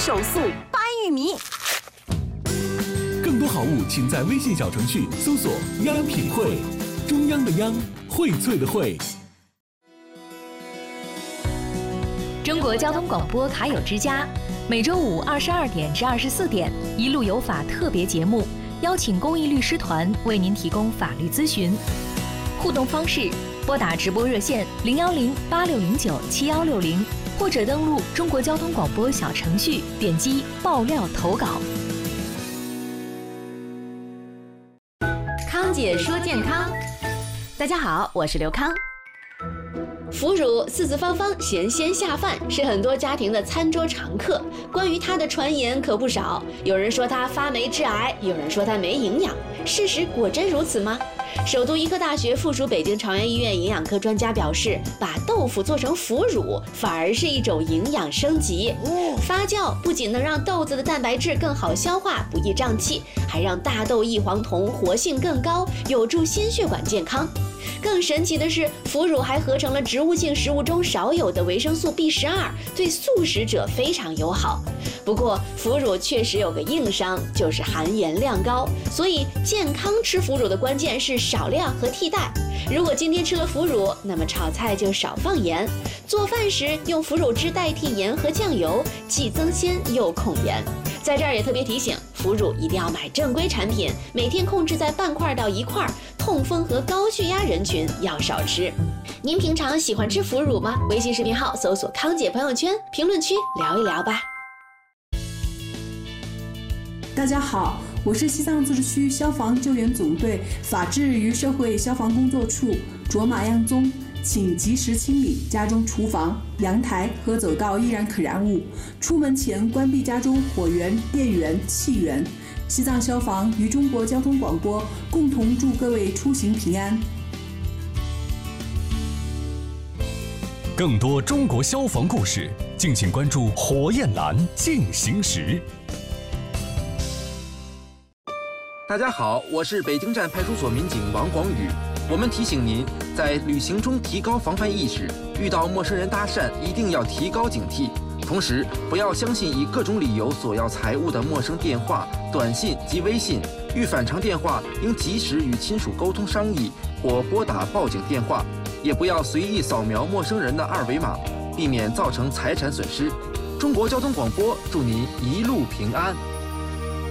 手速搬玉米。 更多好物，请在微信小程序搜索“央品汇”，中央的央，荟萃的荟。 中国交通广播卡友之家，每周五22点至24点，一路有法特别节目，邀请公益律师团为您提供法律咨询。互动方式：拨打直播热线010-8609-7160，或者登录中国交通广播小程序，点击爆料投稿。 康姐说健康，大家好，我是刘康。腐乳四四方方，咸鲜下饭，是很多家庭的餐桌常客。关于它的传言可不少，有人说它发霉致癌，有人说它没营养。事实果真如此吗？首都医科大学附属北京朝阳医院营养科专家表示，把豆腐做成腐乳反而是一种营养升级。发酵不仅能让豆子的蛋白质更好消化，不易胀气，还让大豆异黄酮活性更高，有助心血管健康。更神奇的是，腐乳还合成了植物性食物中少有的维生素 B12，对素食者非常友好。不过，腐乳确实有个硬伤，就是含盐量高。所以，健康吃腐乳的关键是少量和替代。如果今天吃了腐乳，那么炒菜就少放盐。做饭时用腐乳汁代替盐和酱油，既增鲜又控盐。在这儿也特别提醒，腐乳一定要买正规产品，每天控制在半块到1块。痛风和高血压人群要少吃。您平常喜欢吃腐乳吗？微信视频号搜索康姐朋友圈，评论区聊一聊吧。 大家好，我是西藏自治区消防救援总队法制与社会消防工作处卓玛样宗，请及时清理家中厨房、阳台和走道易燃可燃物，出门前关闭家中火源、电源、气源。西藏消防与中国交通广播共同祝各位出行平安。 更多中国消防故事，敬请关注火焰蓝进行时。 大家好，我是北京站派出所民警王广宇。我们提醒您，在旅行中提高防范意识，遇到陌生人搭讪一定要提高警惕。同时，不要相信以各种理由索要财物的陌生电话、短信及微信。遇反常电话，应及时与亲属沟通商议，或拨打报警电话。也不要随意扫描陌生人的2维码，避免造成财产损失。中国交通广播祝您一路平安。